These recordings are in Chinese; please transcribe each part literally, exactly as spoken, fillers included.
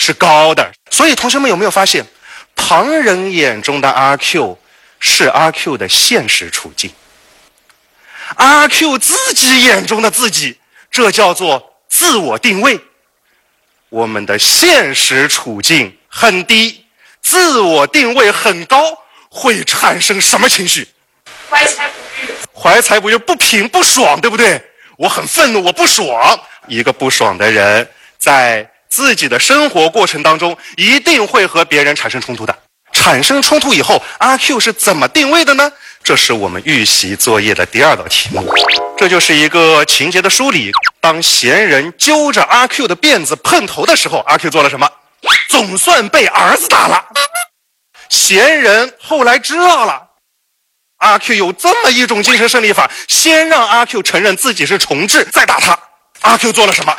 是高的。所以同学们有没有发现，旁人眼中的阿 Q 是阿 Q 的现实处境，阿 Q 自己眼中的自己，这叫做自我定位。我们的现实处境很低，自我定位很高，会产生什么情绪？ 怀才不遇， 怀才不遇，不平不爽，对不对？我很愤怒，我不爽。一个不爽的人，在自己的生活过程当中，一定会和别人产生冲突的。产生冲突以后，阿 Q 是怎么定位的呢？这是我们预习作业的第二道题目。这就是一个情节的梳理。当闲人揪着阿 Q 的辫子碰头的时候，阿 Q 做了什么？总算被儿子打了。闲人后来知道了阿 Q 有这么一种精神胜利法，先让阿 Q 承认自己是重置，再打他。阿 Q 做了什么？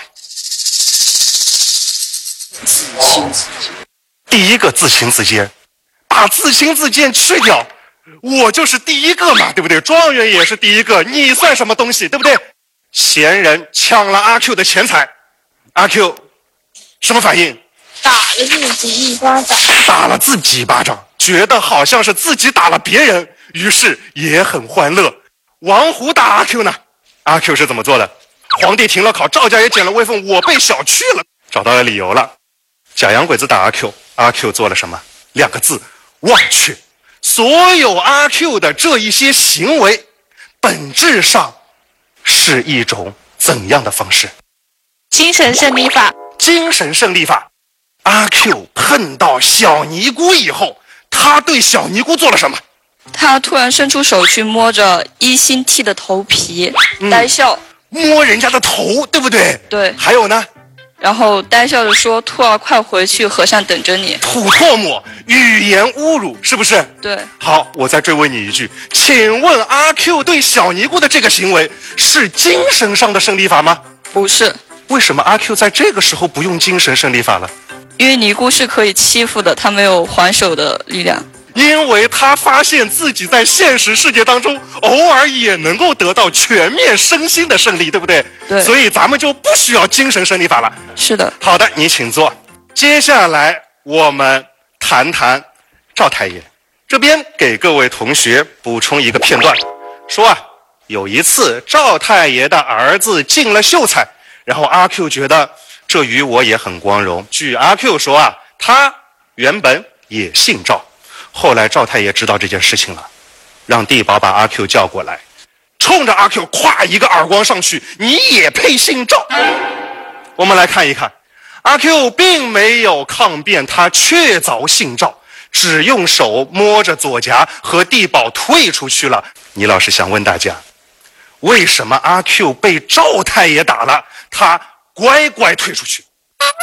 自轻自贱。 第一个自轻自贱，把自轻自贱去掉，我就是第一个嘛，对不对？状元也是第一个，你算什么东西，对不对？闲人抢了阿 Q 的钱财，阿 Q 什么反应？ 打了自己一巴掌， 打了自己一巴掌，觉得好像是自己打了别人，于是也很欢乐。王虎打阿 Q 呢？阿 Q 是怎么做的？皇帝停了考，赵家也减了威风，我被小觑了，找到了理由了。假洋鬼子打阿 Q， 阿 Q 做了什么？两个字：忘却。所有阿 Q 的这一些行为，本质上是一种怎样的方式？ 精神胜利法。 精神胜利法。阿 Q 碰到小尼姑以后，他对小尼姑做了什么？ 他突然伸出手去摸着一心剃的头皮， 嗯、 呆笑， 摸人家的头，对不对？ 对。 还有呢？ 然后呆笑着说：“兔儿，快回去，和尚等着你。” 吐唾沫，语言侮辱，是不是？ 对。 好，我再追问你一句，请问阿 Q 对小尼姑的这个行为是精神上的胜利法吗？ 不是。 为什么阿 Q 在这个时候不用精神胜利法了？ 因为尼姑是可以欺负的，他没有还手的力量。 因为他发现自己在现实世界当中偶尔也能够得到全面身心的胜利，对不对？ 对。 所以咱们就不需要精神胜利法了。 是的。 好的，你请坐。接下来我们谈谈赵太爷。这边给各位同学补充一个片段，说啊，有一次赵太爷的儿子进了秀才，然后阿 Q 觉得这与我也很光荣。据阿 Q 说啊，他原本也姓赵。后来赵太爷知道这件事情了，让地保把阿 Q 叫过来，冲着阿 Q 咵一个耳光上去，你也配姓赵？我们来看一看，阿 Q 并没有抗辩他确凿姓赵，只用手摸着左颊和地保退出去了。倪老师想问大家，为什么阿 Q 被赵太爷打了，他乖乖退出去？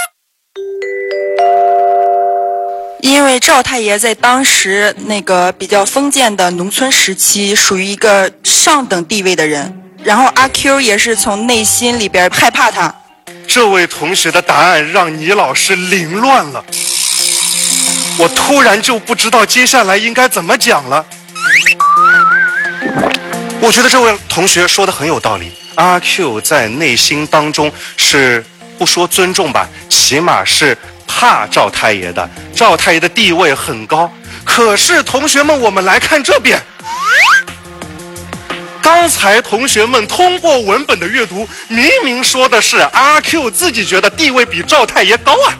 因为赵太爷在当时那个比较封建的农村时期，属于一个上等地位的人，然后阿 Q 也是从内心里边害怕他。 这位同学的答案让倪老师凌乱了，我突然就不知道接下来应该怎么讲了。我觉得这位同学说的很有道理，阿 Q 在内心当中是不说尊重吧，起码是怕赵太爷的，赵太爷的地位很高。可是同学们，我们来看这边，刚才同学们通过文本的阅读，明明说的是阿 Q 自己觉得地位比赵太爷高啊，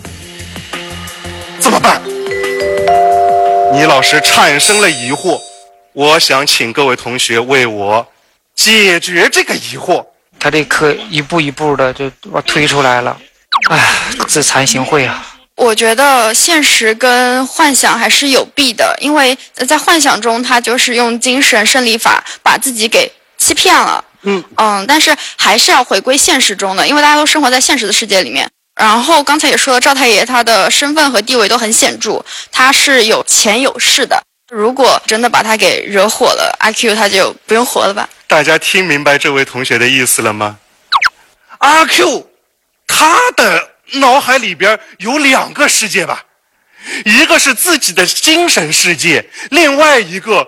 怎么办？倪老师产生了疑惑，我想请各位同学为我解决这个疑惑。 他这课一步一步的就我推出来了，哎，自惭形秽啊！ 我觉得现实跟幻想还是有弊的，因为在幻想中他就是用精神胜利法把自己给欺骗了。 嗯嗯，但是还是要回归现实中的，因为大家都生活在现实的世界里面。然后刚才也说了，赵太爷他的身份和地位都很显著，他是有钱有势的。如果真的把他给惹火了，阿 Q 他就不用活了吧？ 大家听明白这位同学的意思了吗？阿 Q 他的脑海里边有两个世界吧，一个是自己的精神世界，另外一个